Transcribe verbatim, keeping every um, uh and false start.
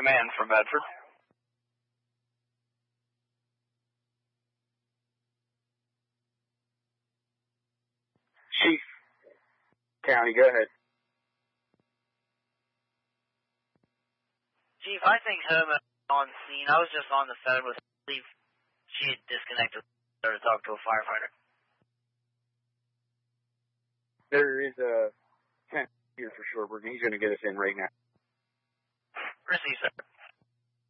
Command from Bedford. Chief County, go ahead. Chief, I think Herman on scene. I was just on the phone with Steve. She had disconnected her to talk to a firefighter. There is a tent here for Shoreburg. He's going to get us in right now. Receive, sir.